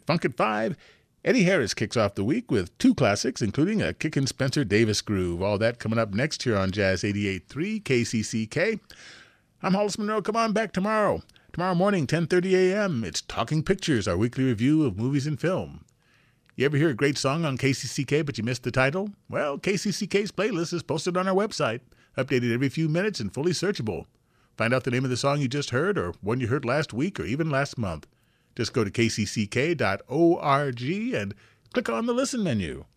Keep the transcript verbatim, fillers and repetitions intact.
Funk at five, Eddie Harris kicks off the week with two classics, including a kickin' Spencer Davis groove. All that coming up next here on Jazz eighty-eight point three K C C K. I'm Hollis Monroe. Come on back tomorrow. Tomorrow morning, ten thirty a.m., it's Talking Pictures, our weekly review of movies and film. You ever hear a great song on K C C K but you missed the title? Well, K C C K's playlist is posted on our website, updated every few minutes and fully searchable. Find out the name of the song you just heard or one you heard last week or even last month. Just go to k c c k dot org and click on the Listen menu.